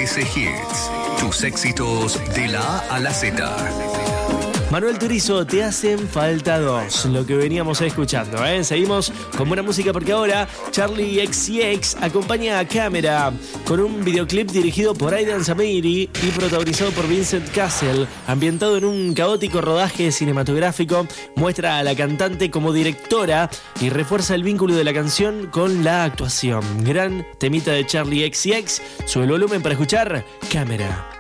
TC Hits. Tus éxitos de la A a la Z. Manuel Turizo, te hacen falta dos, lo que veníamos escuchando, ¿eh? Seguimos con buena música porque ahora Charli XCX acompaña a Camera con un videoclip dirigido por Aidan Samiri y protagonizado por Vincent Cassel, ambientado en un caótico rodaje cinematográfico. Muestra a la cantante como directora y refuerza el vínculo de la canción con la actuación. Gran temita de Charli XCX, sube el volumen para escuchar Camera.